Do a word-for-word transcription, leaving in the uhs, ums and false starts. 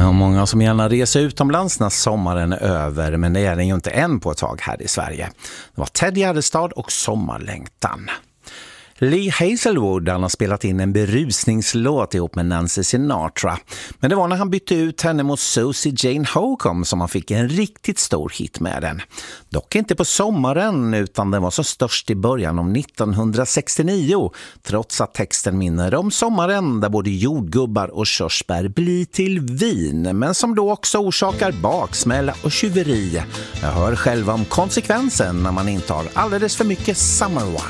Ja, många som gärna reser utomlands när sommaren är över, men det är den ju inte än på ett tag här i Sverige. Det var Ted Gärdestad och Sommarlängtan. Lee Hazelwood han har spelat in en berusningslåt ihop med Nancy Sinatra. Men det var när han bytte ut henne mot Susie Jane Holcomb som han fick en riktigt stor hit med den. Dock inte på sommaren utan den var så störst i början om nittonhundrasextionio. Trots att texten minner om sommaren där både jordgubbar och körsbär blir till vin. Men som då också orsakar baksmälla och tjuveri. Jag hör själv om konsekvensen när man intar alldeles för mycket summer wine.